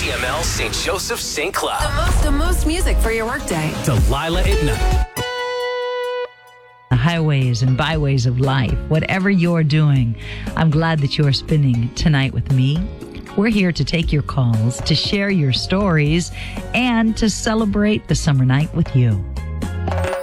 CML St. Joseph St. Cloud. The most music for your workday. Delilah at night. The highways and byways of life, whatever you're doing, I'm glad that you're spending tonight with me. We're here to take your calls, to share your stories, and to celebrate the summer night with you.